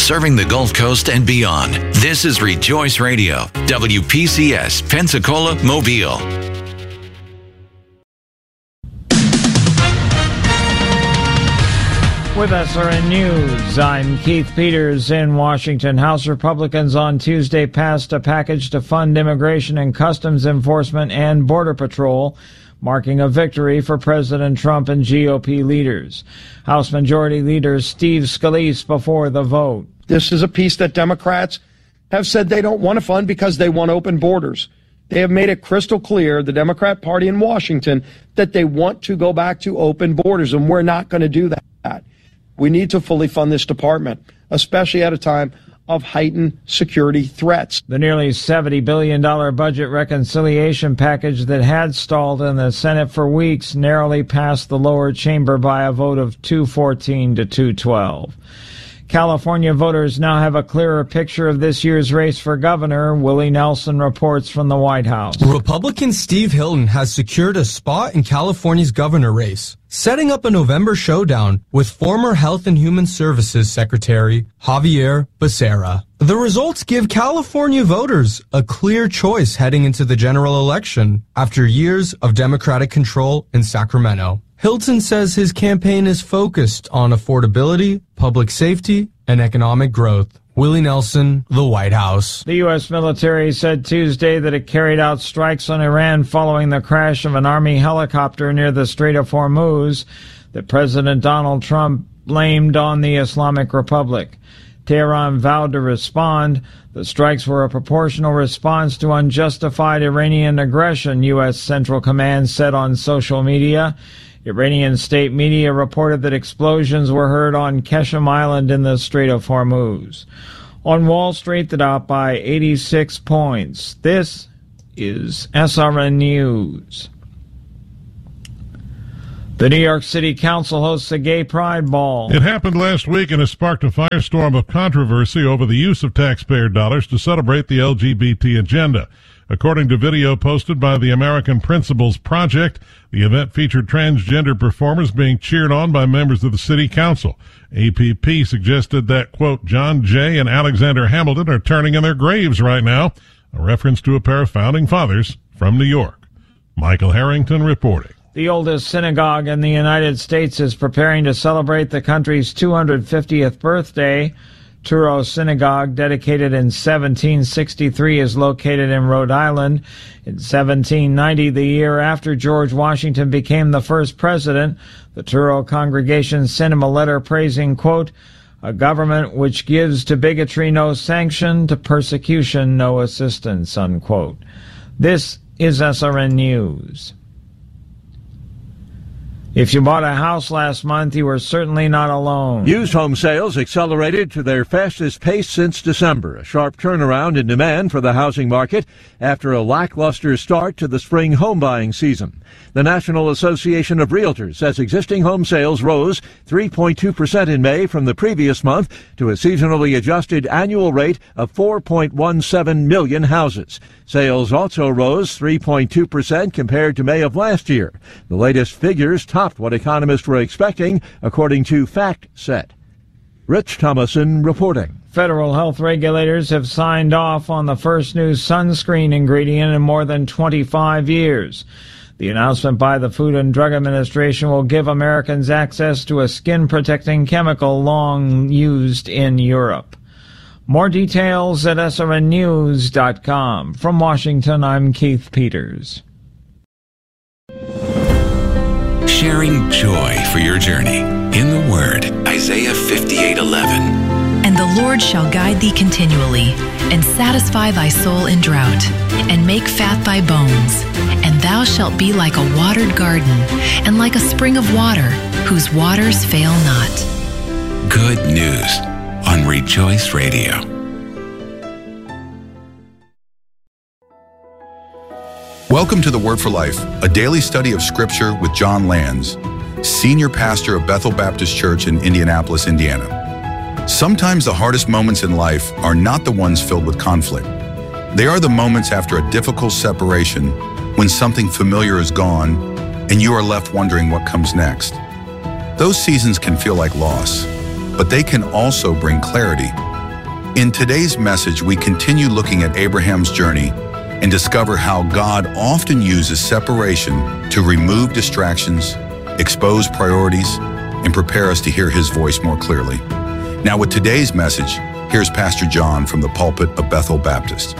serving the Gulf Coast and beyond. This is Rejoice Radio, WPCS, Pensacola, Mobile. With SRN News, I'm Keith Peters in Washington. House Republicans on Tuesday passed a package to fund Immigration and Customs Enforcement and Border Patrol, marking a victory for President Trump and GOP leaders. House Majority Leader Steve Scalise before the vote. This is a piece that Democrats have said they don't want to fund because they want open borders. They have made it crystal clear, the Democrat Party in Washington, that they want to go back to open borders, and we're not going to do that. We need to fully fund this department, especially at a time of heightened security threats. The nearly $70 billion budget reconciliation package that had stalled in the Senate for weeks narrowly passed the lower chamber by a vote of 214 to 212. California voters now have a clearer picture of this year's race for governor. Willie Nelson reports from the White House. Republican Steve Hilton has secured a spot in California's governor race, setting up a November showdown with former Health and Human Services Secretary Javier Becerra. The results give California voters a clear choice heading into the general election after years of Democratic control in Sacramento. Hilton says his campaign is focused on affordability, public safety, and economic growth. Willie Nelson, the White House. The U.S. military said Tuesday that it carried out strikes on Iran following the crash of an Army helicopter near the Strait of Hormuz that President Donald Trump blamed on the Islamic Republic. Tehran vowed to respond. The strikes were a proportional response to unjustified Iranian aggression, U.S. Central Command said on social media. Iranian state media reported that explosions were heard on Qeshm Island in the Strait of Hormuz. On Wall Street, the Dow by 86 points. This is SRN News. The New York City Council hosts a gay pride ball. It happened last week and has sparked a firestorm of controversy over the use of taxpayer dollars to celebrate the LGBT agenda. According to video posted by the American Principles Project, the event featured transgender performers being cheered on by members of the city council. APP suggested that, quote, John Jay and Alexander Hamilton are turning in their graves right now, a reference to a pair of founding fathers from New York. Michael Harrington reporting. The oldest synagogue in the United States is preparing to celebrate the country's 250th birthday. Touro Synagogue, dedicated in 1763, is located in Rhode Island. In 1790, the year after George Washington became the first president, the Touro congregation sent him a letter praising, quote, a government which gives to bigotry no sanction, to persecution no assistance, unquote. This is SRN News. If you bought a house last month, you were certainly not alone. Used home sales accelerated to their fastest pace since December, a sharp turnaround in demand for the housing market after a lackluster start to the spring home buying season. The National Association of Realtors says existing home sales rose 3.2% in May from the previous month to a seasonally adjusted annual rate of 4.17 million houses. Sales also rose 3.2% compared to May of last year. The latest figures topped what economists were expecting, according to FactSet. Rich Thomason reporting. Federal health regulators have signed off on the first new sunscreen ingredient in more than 25 years. The announcement by the Food and Drug Administration will give Americans access to a skin-protecting chemical long used in Europe. More details at srnnews.com. From Washington, I'm Keith Peters. Sharing joy for your journey. In the Word, Isaiah 58:11. And the Lord shall guide thee continually, and satisfy thy soul in drought, and make fat thy bones. And thou shalt be like a watered garden, and like a spring of water, whose waters fail not. Good news on Rejoice Radio. Welcome to the Word for Life, a daily study of Scripture with John Lands, Senior Pastor of Bethel Baptist Church in Indianapolis, Indiana. Sometimes the hardest moments in life are not the ones filled with conflict. They are the moments after a difficult separation, when something familiar is gone and you are left wondering what comes next. Those seasons can feel like loss, but they can also bring clarity, In today's message, we continue looking at Abraham's journey and discover how God often uses separation to remove distractions, expose priorities, and prepare us to hear His voice more clearly. Now with today's message, here's Pastor John from the pulpit of Bethel Baptist.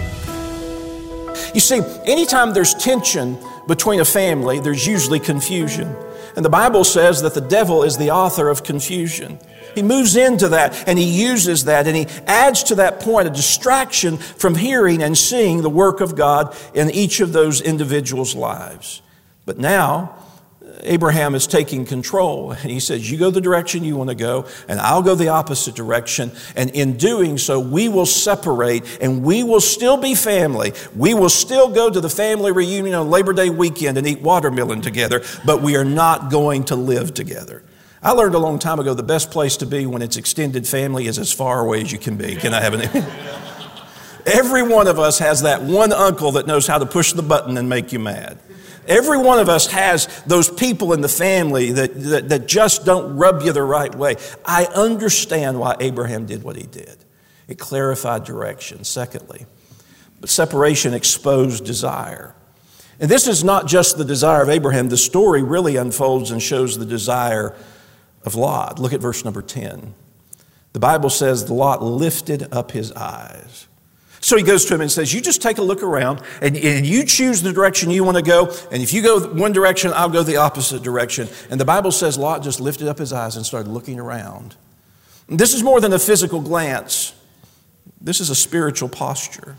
You see, anytime there's tension between a family, there's usually confusion. And the Bible says that the devil is the author of confusion. He moves into that and he uses that and he adds to that point a distraction from hearing and seeing the work of God in each of those individuals' lives. But now, Abraham is taking control and he says, you go the direction you want to go and I'll go the opposite direction. And in doing so, we will separate and we will still be family. We will still go to the family reunion on Labor Day weekend and eat watermelon together, but we are not going to live together. I learned a long time ago the best place to be when it's extended family is as far away as you can be. Can I have an Every one of us has that one uncle that knows how to push the button and make you mad. Every one of us has those people in the family that just don't rub you the right way. I understand why Abraham did what he did. It clarified direction. Secondly, but separation exposed desire. And this is not just the desire of Abraham. The story really unfolds and shows the desire of Lot. Look at verse number 10. The Bible says Lot lifted up his eyes. So he goes to him and says, you just take a look around and you choose the direction you want to go. And if you go one direction, I'll go the opposite direction. And the Bible says Lot just lifted up his eyes and started looking around. And this is more than a physical glance. This is a spiritual posture.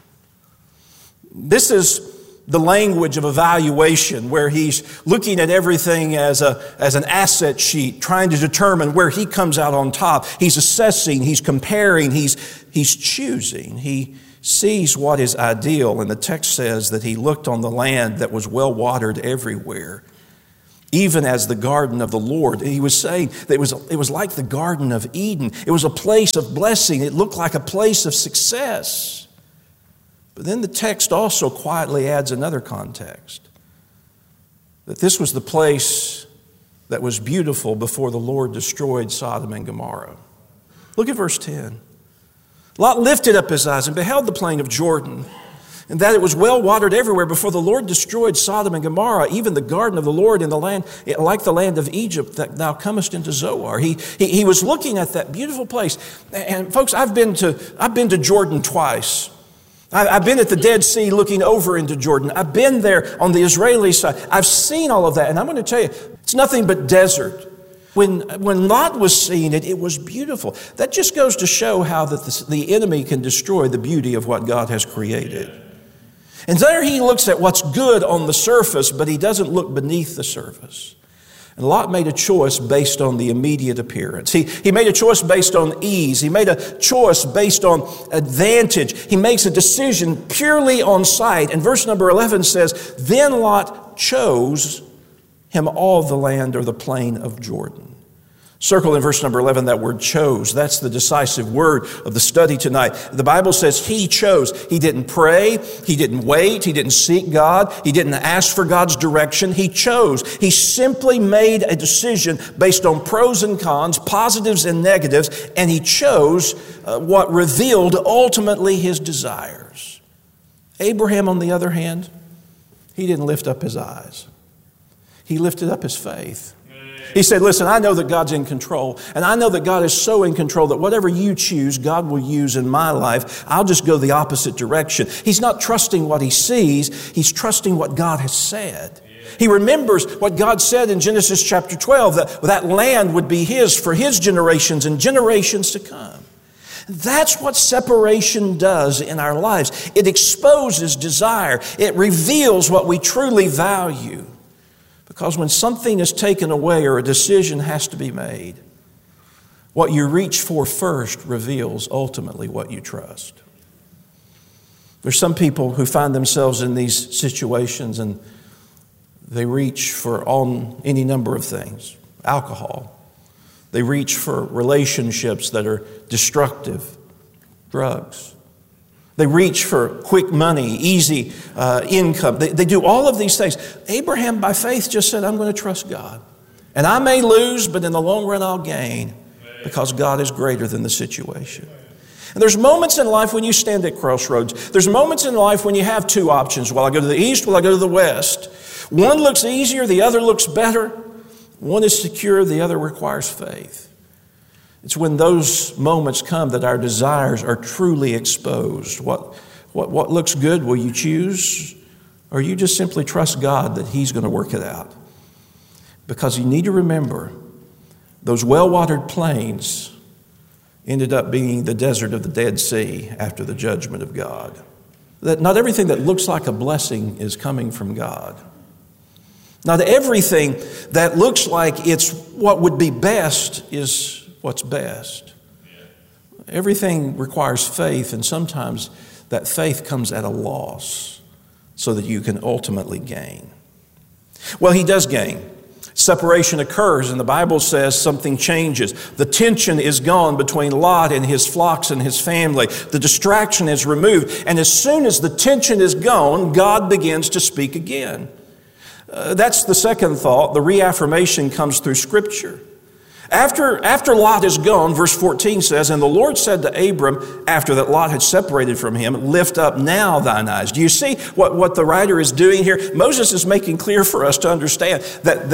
This is the language of evaluation where he's looking at everything as an asset sheet, trying to determine where he comes out on top. He's assessing, he's comparing, he's choosing. He sees what is ideal, and the text says that he looked on the land that was well watered everywhere, even as the garden of the Lord. He was saying that it was like the Garden of Eden. It was a place of blessing. It looked like a place of success. But then the text also quietly adds another context, that this was the place that was beautiful before the Lord destroyed Sodom and Gomorrah. Look at verse 10. Lot lifted up his eyes and beheld the plain of Jordan, and that it was well watered everywhere before the Lord destroyed Sodom and Gomorrah, even the garden of the Lord in the land, like the land of Egypt that thou comest into Zoar. He was looking at that beautiful place. And folks, I've been to Jordan twice. I've been at the Dead Sea looking over into Jordan. I've been there on the Israeli side. I've seen all of that. And I'm going to tell you, it's nothing but desert. When Lot was seeing it, it was beautiful. That just goes to show how that the enemy can destroy the beauty of what God has created. And there he looks at what's good on the surface, but he doesn't look beneath the surface. And Lot made a choice based on the immediate appearance. He made a choice based on ease. He made a choice based on advantage. He makes a decision purely on sight. And verse number 11 says, then Lot chose him all the land or the plain of Jordan. Circle in verse number 11 that word chose. That's the decisive word of the study tonight. The Bible says he chose. He didn't pray. He didn't wait. He didn't seek God. He didn't ask for God's direction. He chose. He simply made a decision based on pros and cons, positives and negatives, and he chose what revealed ultimately his desires. Abraham, on the other hand, he didn't lift up his eyes. He lifted up his faith. He said, listen, I know that God's in control, and I know that God is so in control that whatever you choose, God will use in my life. I'll just go the opposite direction. He's not trusting what he sees. He's trusting what God has said. He remembers what God said in Genesis chapter 12, that land would be his for his generations and generations to come. That's what separation does in our lives. It exposes desire. It reveals what we truly value. Because when something is taken away or a decision has to be made, what you reach for first reveals ultimately what you trust. There's some people who find themselves in these situations and they reach for any number of things. Alcohol. They reach for relationships that are destructive. Drugs. They reach for quick money, easy income. They do all of these things. Abraham, by faith, just said, I'm going to trust God. And I may lose, but in the long run, I'll gain because God is greater than the situation. And there's moments in life when you stand at crossroads. There's moments in life when you have two options. Will I go to the east? Will I go to the west? One looks easier, the other looks better. One is secure, the other requires faith. It's when those moments come that our desires are truly exposed. What looks good will you choose? Or you just simply trust God that He's going to work it out? Because you need to remember, those well-watered plains ended up being the desert of the Dead Sea after the judgment of God. That not everything that looks like a blessing is coming from God. Not everything that looks like it's what would be best is what's best. Everything requires faith, and sometimes that faith comes at a loss so that you can ultimately gain. Well, he does gain. Separation occurs, and the Bible says something changes. The tension is gone between Lot and his flocks and his family. The distraction is removed, and as soon as the tension is gone, God begins to speak again. That's the second thought. The reaffirmation comes through Scripture. After Lot is gone, verse 14 says, "And the Lord said to Abram, after that Lot had separated from him, lift up now thine eyes." Do you see what the writer is doing here? Moses is making clear for us to understand that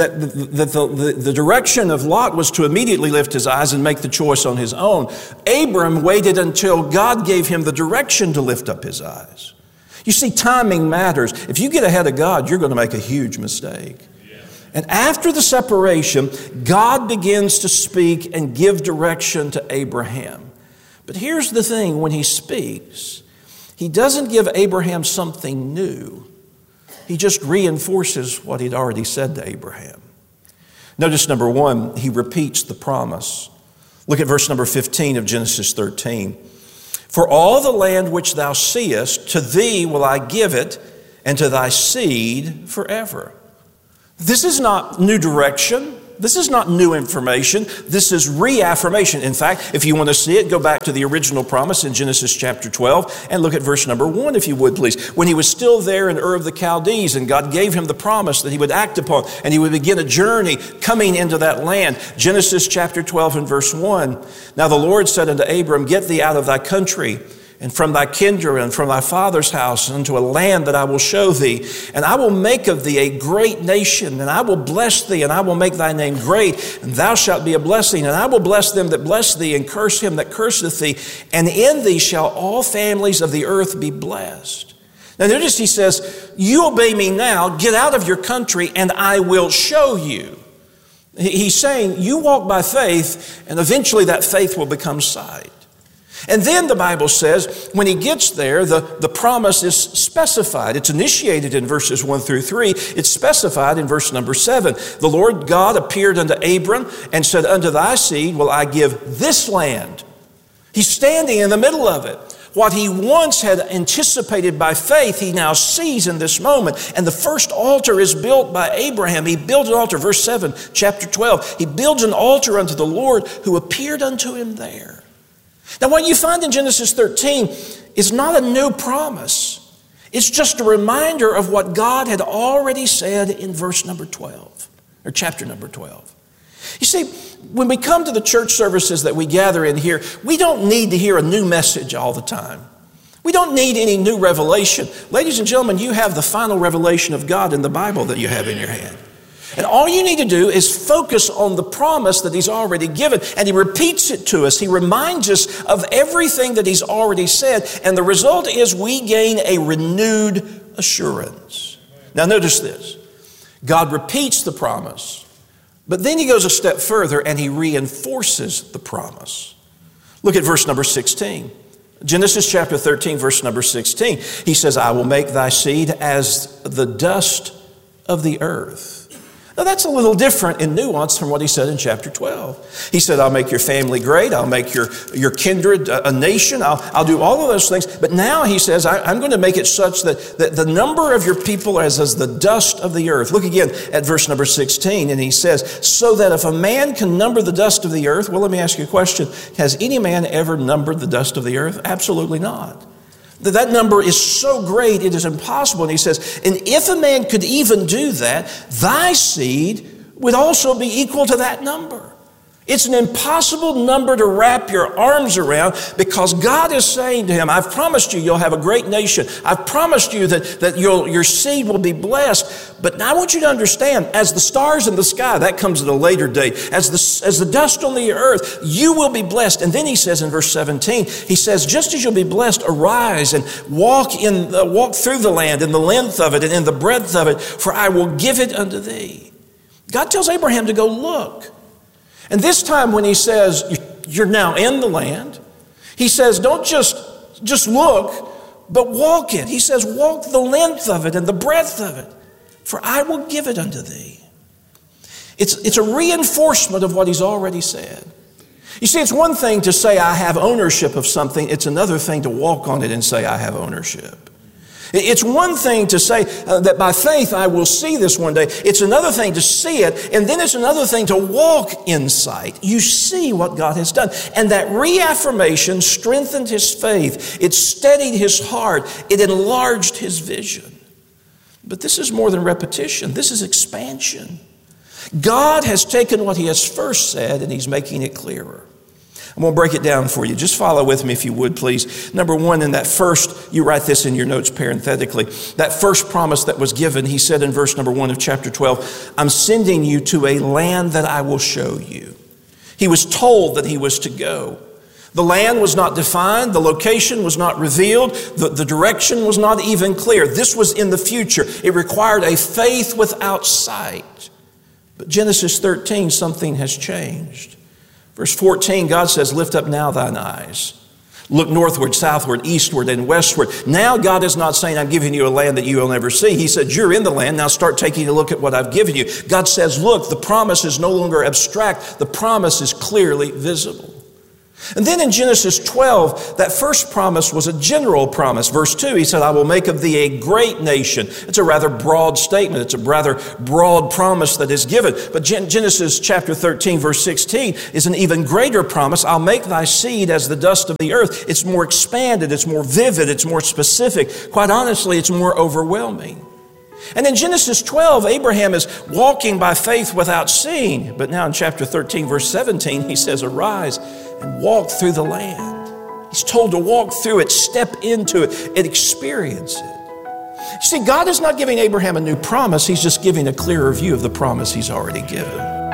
the direction of Lot was to immediately lift his eyes and make the choice on his own. Abram waited until God gave him the direction to lift up his eyes. You see, timing matters. If you get ahead of God, you're going to make a huge mistake. And after the separation, God begins to speak and give direction to Abraham. But here's the thing, when he speaks, he doesn't give Abraham something new. He just reinforces what he'd already said to Abraham. Notice number one, he repeats the promise. Look at verse number 15 of Genesis 13. "For all the land which thou seest, to thee will I give it, and to thy seed forever." This is not new direction. This is not new information. This is reaffirmation. In fact, if you want to see it, go back to the original promise in Genesis chapter 12 and look at verse number 1, if you would, please. When he was still there in Ur of the Chaldees, and God gave him the promise that he would act upon, and he would begin a journey coming into that land. Genesis chapter 12 and verse 1. "Now the Lord said unto Abram, Get thee out of thy country, and from thy kindred, and from thy father's house, unto a land that I will show thee. And I will make of thee a great nation, and I will bless thee, and I will make thy name great, and thou shalt be a blessing. And I will bless them that bless thee, and curse him that curseth thee. And in thee shall all families of the earth be blessed." Now notice he says, you obey me now, get out of your country, and I will show you. He's saying, you walk by faith, and eventually that faith will become sight. And then the Bible says, when he gets there, the promise is specified. It's initiated in verses 1 through 3. It's specified in verse number 7. "The Lord God appeared unto Abram and said, Unto thy seed will I give this land." He's standing in the middle of it. What he once had anticipated by faith, he now sees in this moment. And the first altar is built by Abraham. He builds an altar, verse 7, chapter 12. He builds an altar unto the Lord who appeared unto him there. Now, what you find in Genesis 13 is not a new promise. It's just a reminder of what God had already said in verse number 12, or chapter number 12. You see, when we come to the church services that we gather in here, we don't need to hear a new message all the time. We don't need any new revelation. Ladies and gentlemen, you have the final revelation of God in the Bible that you have in your hand. And all you need to do is focus on the promise that he's already given. And he repeats it to us. He reminds us of everything that he's already said. And the result is we gain a renewed assurance. Now notice this. God repeats the promise, but then he goes a step further and he reinforces the promise. Look at verse number 16. Genesis chapter 13, verse number 16. He says, "I will make thy seed as the dust of the earth." Now that's a little different in nuance from what he said in chapter 12. He said, "I'll make your family great. I'll make your kindred a nation. I'll do all of those things." But now he says, I'm going to make it such that the number of your people is as the dust of the earth. Look again at verse number 16. And he says, "So that if a man can number the dust of the earth," well, let me ask you a question. Has any man ever numbered the dust of the earth? Absolutely not. That number is so great, it is impossible. And he says, "And if a man could even do that, thy seed would also be equal to that number." It's an impossible number to wrap your arms around, because God is saying to him, I've promised you you'll have a great nation. I've promised you that your seed will be blessed. But now I want you to understand, as the stars in the sky, that comes at a later date, as the dust on the earth, you will be blessed. And then he says in verse 17, he says, just as you'll be blessed, arise and walk through the land in the length of it and in the breadth of it, for I will give it unto thee. God tells Abraham to go look. And this time when he says, you're now in the land, he says, don't just look, but walk it. He says, walk the length of it and the breadth of it, for I will give it unto thee. It's a reinforcement of what he's already said. You see, it's one thing to say I have ownership of something. It's another thing to walk on it and say I have ownership. It's one thing to say that by faith I will see this one day. It's another thing to see it, and then it's another thing to walk in sight. You see what God has done. And that reaffirmation strengthened his faith. It steadied his heart. It enlarged his vision. But this is more than repetition. This is expansion. God has taken what he has first said and he's making it clearer. I'm going to break it down for you. Just follow with me if you would, please. Number one, in that first, you write this in your notes parenthetically, that first promise that was given, he said in verse number 1 of chapter 12, I'm sending you to a land that I will show you. He was told that he was to go. The land was not defined. The location was not revealed. The direction was not even clear. This was in the future. It required a faith without sight. But Genesis 13, something has changed. Verse 14, God says, lift up now thine eyes. Look northward, southward, eastward, and westward. Now God is not saying, I'm giving you a land that you will never see. He said, you're in the land. Now start taking a look at what I've given you. God says, look, the promise is no longer abstract. The promise is clearly visible. And then in Genesis 12, that first promise was a general promise. Verse 2, he said, I will make of thee a great nation. It's a rather broad statement. It's a rather broad promise that is given. But Genesis chapter 13, verse 16 is an even greater promise. I'll make thy seed as the dust of the earth. It's more expanded. It's more vivid. It's more specific. Quite honestly, it's more overwhelming. And in Genesis 12, Abraham is walking by faith without seeing. But now in chapter 13, verse 17, he says, arise and walk through the land. He's told to walk through it, step into it, and experience it. You see, God is not giving Abraham a new promise. He's just giving a clearer view of the promise he's already given.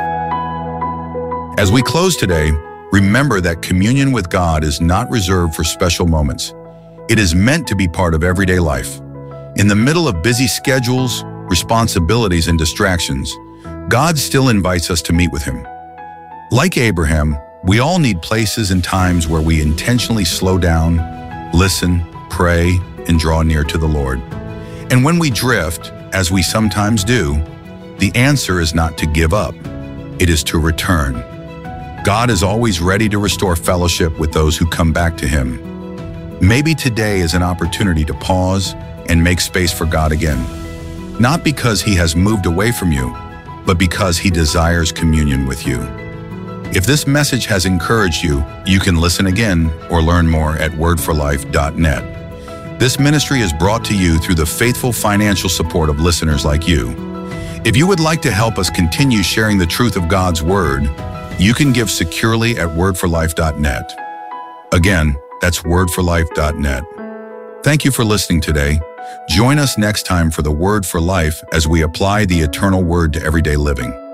As we close today, remember that communion with God is not reserved for special moments. It is meant to be part of everyday life. In the middle of busy schedules, responsibilities, and distractions, God still invites us to meet with him. Like Abraham, we all need places and times where we intentionally slow down, listen, pray, and draw near to the Lord. And when we drift, as we sometimes do, the answer is not to give up. It is to return. God is always ready to restore fellowship with those who come back to him. Maybe today is an opportunity to pause and make space for God again. Not because he has moved away from you, but because he desires communion with you. If this message has encouraged you, you can listen again or learn more at wordforlife.net. This ministry is brought to you through the faithful financial support of listeners like you. If you would like to help us continue sharing the truth of God's Word, you can give securely at wordforlife.net. Again, that's wordforlife.net. Thank you for listening today. Join us next time for the Word for Life as we apply the eternal Word to everyday living.